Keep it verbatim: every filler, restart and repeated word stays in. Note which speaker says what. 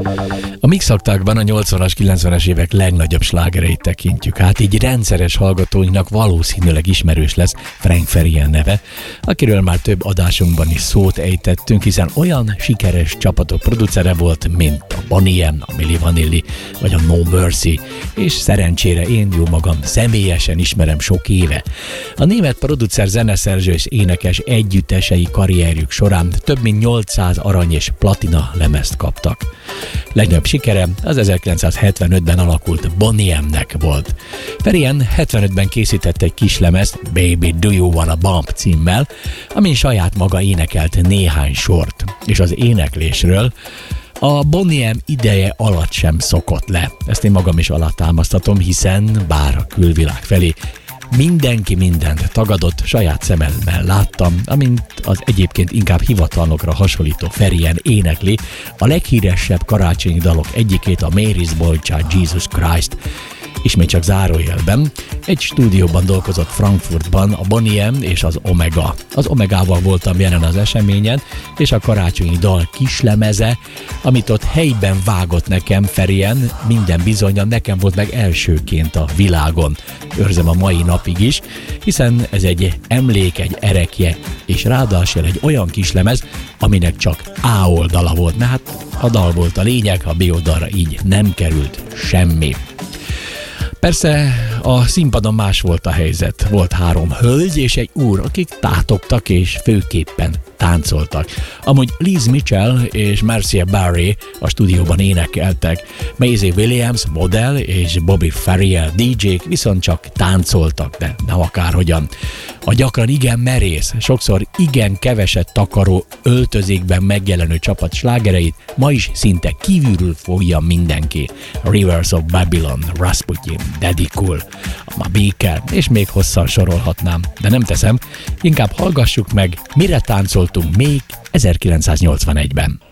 Speaker 1: A mixaktákban a nyolcvanas, kilencvenes évek legnagyobb slágereit tekintjük. Hát így rendszeres hallgatóinknak valószínűleg ismerős lesz Frank Farian neve, akiről már több adásunkban is szót ejtettünk, hiszen olyan sikeres csapatok producere volt, mint a Boney M, a Milli Vanilli vagy a No Mercy, és szerencsére én jó magam személyesen ismerem sok éve. A német producer, zeneszerző és énekes együttesei karrierjük során több mint nyolcszáz arany és platina lemezt kaptak. Legnagyobb sikere az ezerkilencszázhetvenötben alakult Boney M-nek volt. Farian hetvenötben készített egy kislemezt, Baby Do You Wanna Bump címmel, amin saját maga énekelt néhány sort, és az éneklésről a Boney M ideje alatt sem szokott le. Ezt én magam is alátámasztatom, hiszen bár a külvilág felé mindenki mindent tagadott, saját szememmel láttam, amint az egyébként inkább hivatalnokra hasonlító Farian énekli a leghíresebb karácsonyi dalok egyikét, a Mary's Boy Child Jesus Christ. Ismét csak zárójelben, egy stúdióban dolgozott Frankfurtban a Boney M és az Omega. Az Omegával voltam jelen az eseményen, és a karácsonyi dal kislemeze, amit ott helyben vágott nekem Farian, minden bizonnyal nekem volt meg elsőként a világon. Őrzem a mai napig is, hiszen ez egy emlék, egy erekje, és ráadásul egy olyan kislemez, aminek csak A oldala volt, mert hát a dal volt a lényeg, a B oldalra így nem került semmi. Persze a színpadon más volt a helyzet. Volt három hölgy és egy úr, akik tátogtak és főképpen táncoltak. Amúgy Liz Mitchell és Marcia Barry a stúdióban énekeltek, Maisie Williams modell és Bobby Farrier dé dzsék viszont csak táncoltak, de nem akárhogyan. A gyakran igen merész, sokszor igen keveset takaró öltözékben megjelenő csapat slágereit ma is szinte kívülről fogja mindenki. Rivers of Babylon, Rasputin, Daddy Cool, Ma Baker, és még hosszan sorolhatnám, de nem teszem, inkább hallgassuk meg, mire táncoltunk még ezerkilencszáznyolcvanegyben.